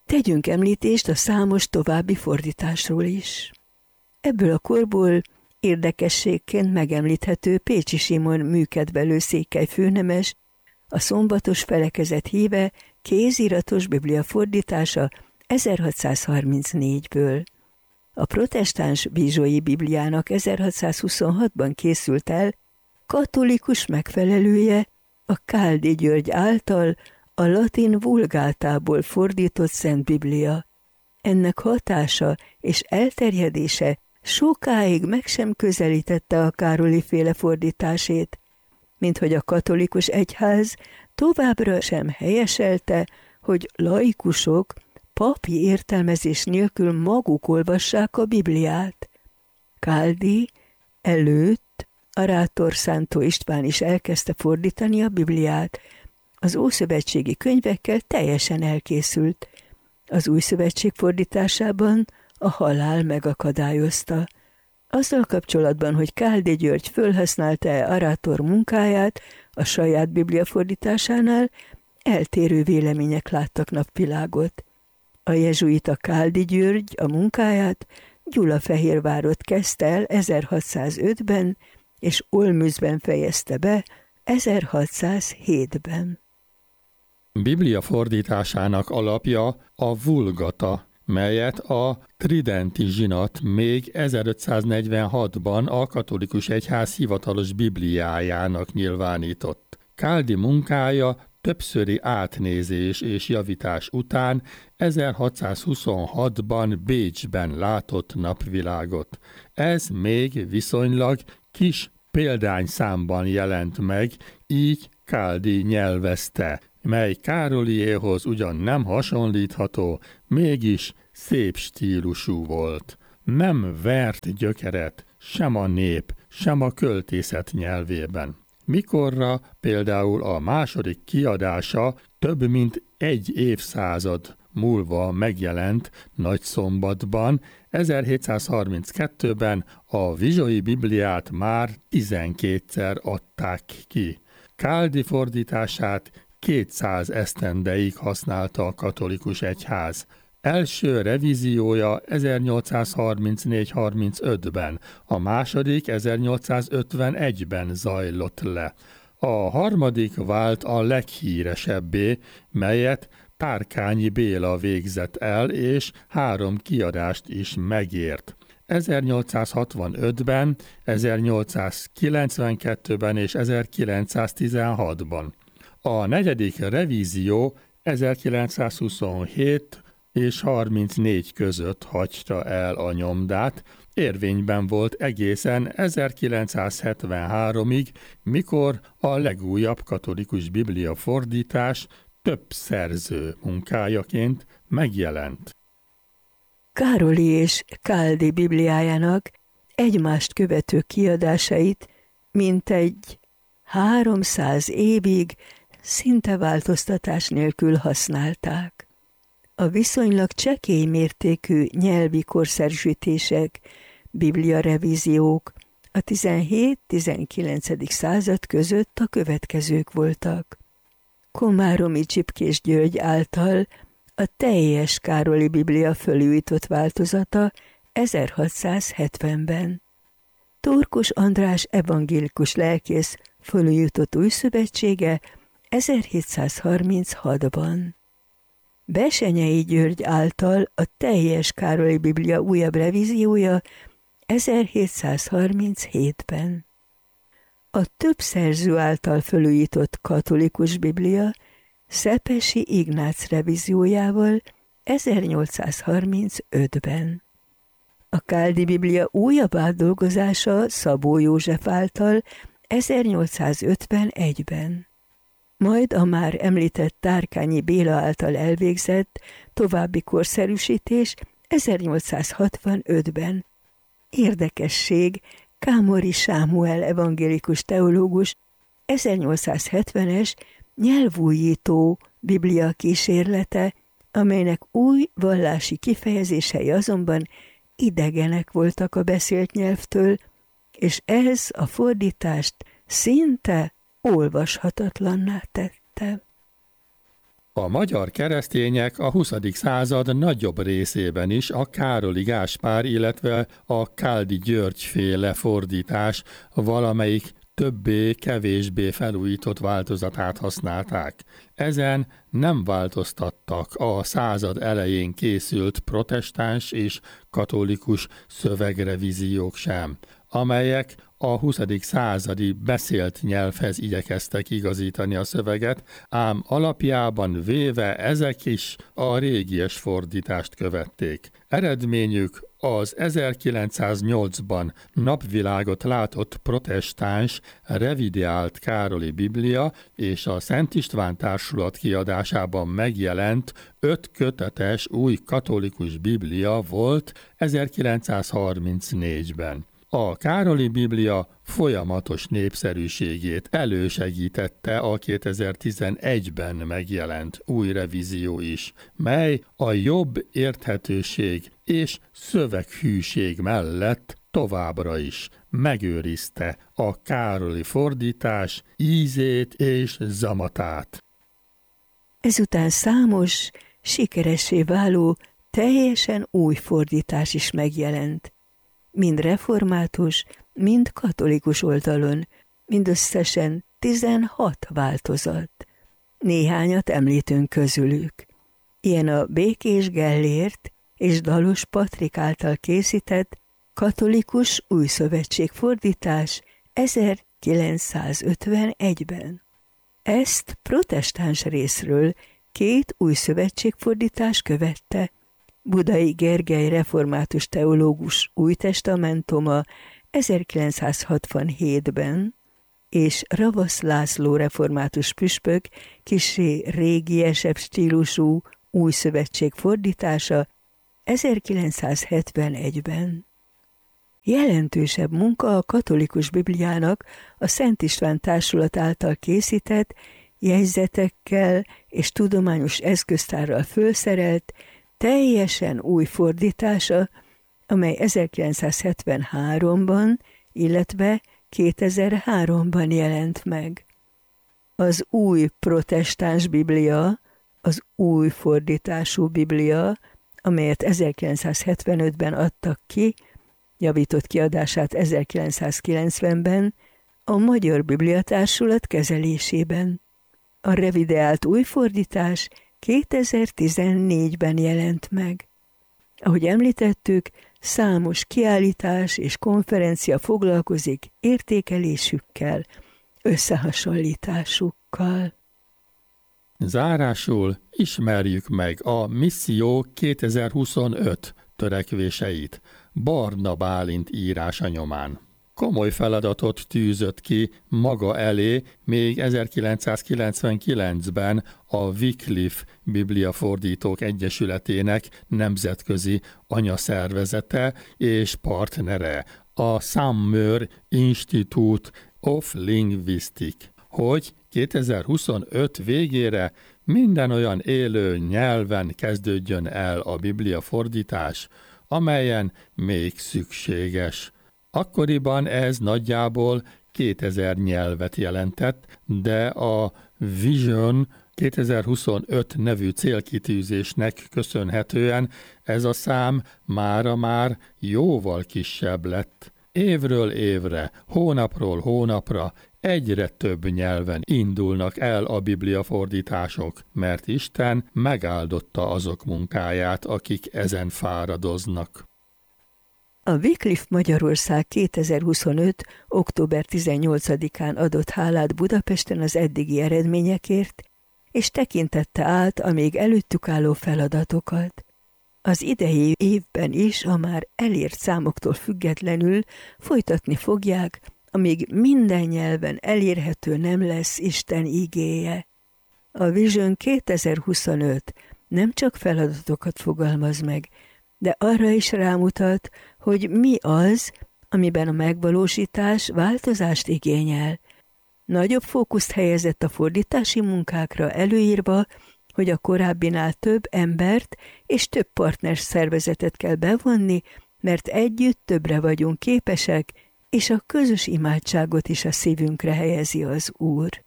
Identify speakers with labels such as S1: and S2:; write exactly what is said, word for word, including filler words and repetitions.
S1: Tegyünk említést a számos további fordításról is. Ebből a korból érdekességként megemlíthető Pécsi Simon műkedvelő székely főnemes, a szombatos felekezet híve kéziratos biblia fordítása ezerhatszázharmincnégyből. A protestáns Bizsói Bibliának ezerhatszázhuszonhatban készült el katolikus megfelelője, a Káldi György által a latin vulgátából fordított Szent Biblia. Ennek hatása és elterjedése sokáig meg sem közelítette a Károli-féle fordításét, minthogy a katolikus egyház továbbra sem helyeselte, hogy laikusok papi értelmezés nélkül maguk olvassák a Bibliát. Káldi előtt a Rátor Szántó István is elkezdte fordítani a Bibliát. Az ószövetségi könyvekkel teljesen elkészült. Az új szövetség fordításában a halál megakadályozta. Azzal kapcsolatban, hogy Káldi György fölhasználta-e Arátor munkáját a saját Biblia fordításánál, eltérő vélemények láttak napvilágot. A jezsuita Káldi György a munkáját Gyulafehérvárott kezdte el ezerhatszázötben, és Olmüszben fejezte be ezerhatszázhétben.
S2: Biblia fordításának alapja a Vulgata, melyet a Tridenti zsinat még ezerötszáznegyvenhatban a katolikus egyház hivatalos bibliájának nyilvánított. Káldi munkája többszöri átnézés és javítás után ezerhatszázhuszonhatban Bécsben látott napvilágot. Ez még viszonylag kis példányszámban jelent meg, így Káldi nyelvezte, mely Károliéhoz ugyan nem hasonlítható, mégis szép stílusú volt. Nem vert gyökeret sem a nép, sem a költészet nyelvében. Mikorra például a második kiadása több mint egy évszázad múlva megjelent Nagyszombatban, ezerhétszázharminckettőben a Vizsói Bibliát már tizenkétszer adták ki. Káldi fordítását kétszáz esztendeig használta a katolikus egyház. Első revíziója ezernyolcszázharmincnégy-harmincötben, a második ezernyolcszázötvenegyben zajlott le. A harmadik vált a leghíresebbé, melyet Tárkányi Béla végzett el, és három kiadást is megért. ezernyolcszázhatvanötben, ezernyolcszázkilencvenkettőben és ezerkilencszáztizenhatban. A negyedik revízió ezerkilencszázhuszonhét és harmincnégy között hagyta el a nyomdát, érvényben volt egészen ezerkilencszázhetvenháromig, mikor a legújabb katolikus biblia fordítás több szerző munkájaként megjelent.
S1: Károli és Káldi Bibliájának egymást követő kiadásait mintegy háromszáz évig szinte változtatás nélkül használták. A viszonylag csekély mértékű nyelvi korszerűsítések, bibliarevíziók a tizenhét-tizenkilencedik század között a következők voltak. Komáromi Csipkés György által a teljes Károli Biblia fölújított változata ezerhatszázhetvenben. Torkos András evangélikus lelkész fölújított új szövetsége ezerhétszázharminchatban. Besenyei György által a teljes Károli Biblia újabb revíziója ezerhétszázharminchétben. A több szerző által fölújított katolikus Biblia Szepesi Ignác revíziójával ezernyolcszázharmincötben. A Káldi Biblia újabb átdolgozása Szabó József által ezernyolcszázötvenegyben. Majd a már említett Tárkányi Béla által elvégzett további korszerűsítés ezernyolcszázhatvanötben. Érdekesség, Kámori Sámuel evangélikus teológus ezernyolcszázhetvenes nyelvújító biblia kísérlete, amelynek új vallási kifejezései azonban idegenek voltak a beszélt nyelvtől, és ez a fordítást szinte olvashatatlanná tette.
S2: A magyar keresztények a huszadik század nagyobb részében is a Károli Gáspár, illetve a Káldi György féle fordítás valamelyik többé-kevésbé felújított változatát használták. Ezen nem változtattak a század elején készült protestáns és katolikus szövegrevíziók sem, amelyek a huszadik századi beszélt nyelvhez igyekeztek igazítani a szöveget, ám alapjában véve ezek is a régies fordítást követték. Eredményük az ezerkilencszáznyolcban napvilágot látott protestáns revideált Károli Biblia és a Szent István Társulat kiadásában megjelent öt kötetes új katolikus Biblia volt ezerkilencszázharmincnégyben. A Károli Biblia folyamatos népszerűségét elősegítette a kétezer-tizenegyben megjelent új revízió is, mely a jobb érthetőség és szöveghűség mellett továbbra is megőrizte a Károli fordítás ízét és zamatát.
S1: Ezután számos, sikeressé váló, teljesen új fordítás is megjelent. Mind református, mind katolikus oldalon, mindösszesen tizenhat változat. Néhányat említünk közülük. Ilyen a Békés Gellért és Dalos Patrik által készített katolikus új szövetség fordítás ezerkilencszázötvenegyben. Ezt protestáns részről két új szövetségfordítás követte. Budai Gergely református teológus új testamentuma ezerkilencszázhatvanhétben, és Ravasz László református püspök kissé régiesebb stílusú új szövetség fordítása ezerkilencszázhetvenegyben. Jelentősebb munka a katolikus Bibliának a Szent István Társulat által készített, jegyzetekkel és tudományos eszköztárral fölszerelt, teljesen új fordítása, amely ezerkilencszázhetvenháromban, illetve kétezer-háromban jelent meg. Az új protestáns Biblia, az új fordítású Biblia, amelyet ezerkilencszázhetvenötben adtak ki, javított kiadását ezerkilencszázkilencvenben, a Magyar Bibliatársulat kezelésében. A revideált új fordítás kétezer-tizennégyben jelent meg. Ahogy említettük, számos kiállítás és konferencia foglalkozik értékelésükkel, összehasonlításukkal.
S2: Zárásul ismerjük meg a Misszió kétezer-huszonöt törekvéseit Barna Bálint írása nyomán. Komoly feladatot tűzött ki maga elé még ezerkilencszázkilencvenkilencben a Wycliffe Bibliafordítók Egyesületének nemzetközi anyaszervezete és partnere, a Summer Institute of Linguistics, hogy kétezer-huszonöt végére minden olyan élő nyelven kezdődjön el a Biblia fordítás, amelyen még szükséges. Akkoriban ez nagyjából kétezer nyelvet jelentett, de a Vision kétezer-huszonöt nevű célkitűzésnek köszönhetően ez a szám mára már jóval kisebb lett. Évről évre, hónapról hónapra egyre több nyelven indulnak el a Biblia fordítások, mert Isten megáldotta azok munkáját, akik ezen fáradoznak.
S1: A Wycliffe Magyarország kétezer-huszonöt. október tizennyolcadikán adott hálát Budapesten az eddigi eredményekért, és tekintette át a még előttük álló feladatokat. Az idei évben is a már elért számoktól függetlenül folytatni fogják, amíg minden nyelven elérhető nem lesz Isten igéje. A Vision kétezer-huszonöt nem csak feladatokat fogalmaz meg, de arra is rámutat, hogy mi az, amiben a megvalósítás változást igényel. Nagyobb fókuszt helyezett a fordítási munkákra, előírva, hogy a korábbinál több embert és több partner szervezetet kell bevonni, mert együtt többre vagyunk képesek, és a közös imádságot is a szívünkre helyezi az Úr.